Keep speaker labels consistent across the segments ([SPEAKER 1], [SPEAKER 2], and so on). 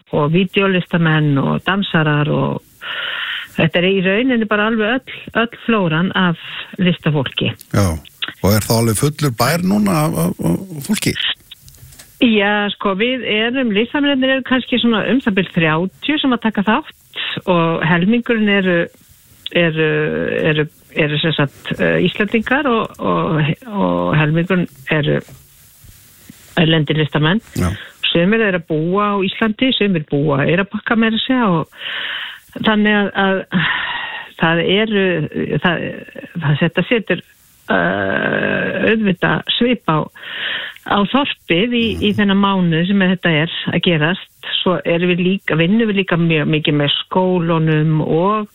[SPEAKER 1] og vídeólistamenn og dansarar og þetta í rauninni bara alveg öll flóran af listafólki.
[SPEAKER 2] Já, og þá alveg fullur bær núna af fólki?
[SPEAKER 1] Já, sko, við listamennirnir eru kannski svona það bil 30 sem að taka þátt og helmingurinn eru sem sagt Íslendingar og helmingurinn eru erlendir listamenn.
[SPEAKER 2] Já. Sumir
[SPEAKER 1] eru að búa á Íslandi, sumir búa að Eyrarbakka meira að segja og þannig að þetta setur auðvitað svip á þorpið í þennan mánuð sem þetta að gerast. Svo vinnum við líka mjög mikið með skólunum og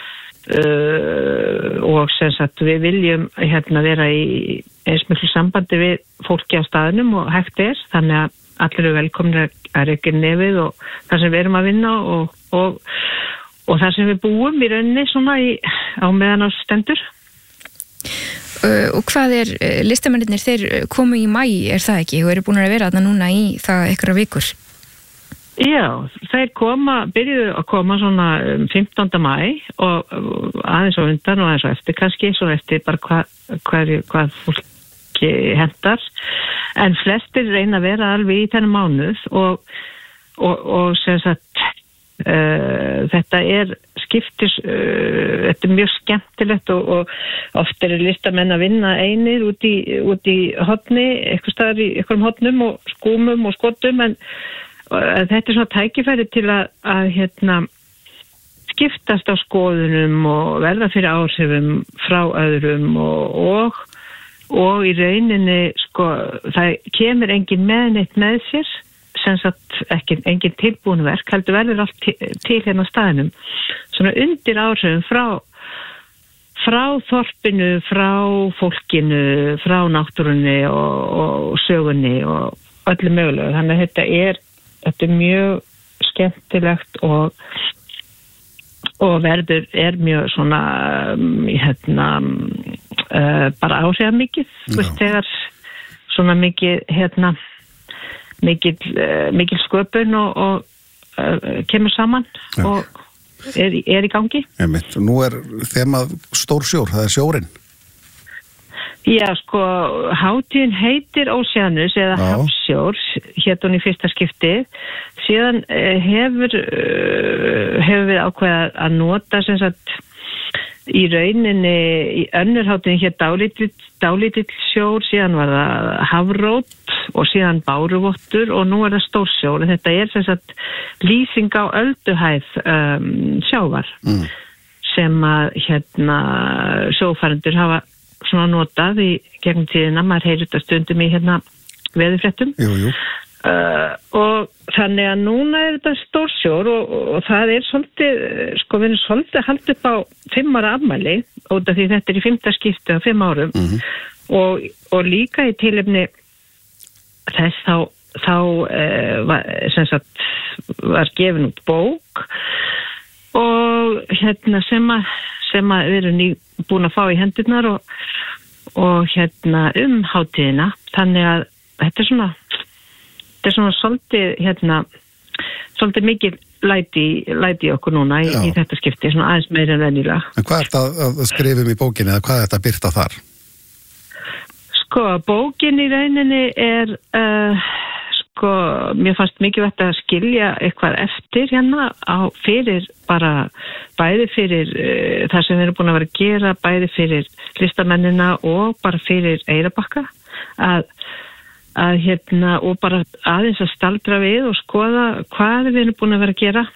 [SPEAKER 1] sem sagt við viljum vera í eins miklu sambandi við fólki á staðnum og hægt þannig að allir eru velkomnir að reka nefið og það sem við erum að vinna og það sem við búum í rauninni svona á meðan á stendur.
[SPEAKER 3] Og hvað listamennirnir, þeir komu í maí, það ekki? Og eru búin að vera þarna núna í það einhverja vikur?
[SPEAKER 1] Já, þeir byrjuðu að koma svona 15. maí og aðeins á undan og aðeins á eftir kannski, svo eftir bara hvað fólki hentar. En flestir reyna að vera alveg í þennan mánuð og sem sagt þetta skiptis þetta mjög skemmtilegt og oft listamenn að vinna einir út í horni, eitthvað staðar í einhverjum hornum og skúmum og skotum en þetta svona tækifæri til að skiptast á skoðunum og verða fyrir áhrifum frá öðrum og í rauninni sko það kemur engin með neitt með sér sem sagt engin tilbúin verk heldur verður allt til hérna staðinum svona undir áhrifum frá þorpinu, frá fólkinu, frá náttúrunni og sögunni og öllu mögulegu. Þannig að þetta er mjög skemmtilegt og mjög svona bara áhrifamikið þegar svona mikil sköpun og kemur saman og í gangi.
[SPEAKER 2] Einmitt. Nú þemað stórsjór, það sjórinn.
[SPEAKER 1] Já, sko, hátíðin heitir Óceanus eða Hafsjór, hét hún í fyrsta skipti. Síðan hefur við ákveðið að nota sem sagt í rauninni í önnur hátíðin hér dálítill sjór, síðan var það hafrót og síðan báruvottur og nú það stórsjór. Þetta sem sagt lýsing á ölduhæð sjávar sem að sjófarendur hafa svona notað í gegnum tíðina, maður heyrir þetta stundum í veðurfréttum.
[SPEAKER 2] Jú.
[SPEAKER 1] Og þannig að núna þetta stórsjór og það svolítið, sko við erum svolítið haldið upp á 5 ára afmæli út af því þetta í 5. skipti á 5 árum og líka í tilefni þess þá sem sagt var gefin út bók og sem að við erum búin að fá í hendurnar og hátíðina, þannig að þetta er svona svolítið mikið læti okkur núna í þetta skipti, svona aðeins meira en venjulega.
[SPEAKER 2] En hvað að skrifa í bókinni eða hvað þetta birta þar?
[SPEAKER 1] Sko, bókin í rauninni sko, mér fannst mikilvægt að skilja eitthvað eftir fyrir bæði fyrir það sem við erum búin að vera að gera, bæði fyrir listamennina og bara fyrir Eyrarbakka og bara aðeins að staldra við og skoða hvað við erum búin að vera að gera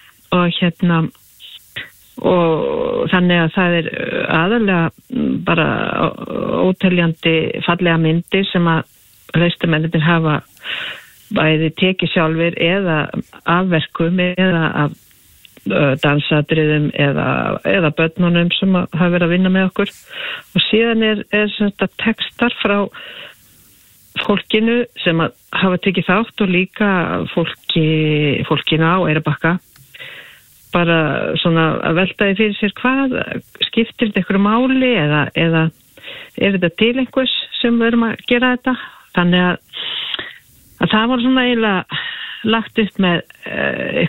[SPEAKER 1] og þannig að það aðalega bara óteljandi fallega myndir sem að listamennir hafa bæði tekið sjálfir eða af verkum eða af dansadriðum eða börnunum sem hafa verið að vinna með okkur og síðan svona textar frá fólkinu sem að hafa tekið þátt og líka fólkinu á Eyrarbakka bara svona að veltaði fyrir sér hvað skiptir þetta einhverju máli eða þetta til einhvers sem við erum að gera þetta þannig að það var svona eiginlega lagt upp með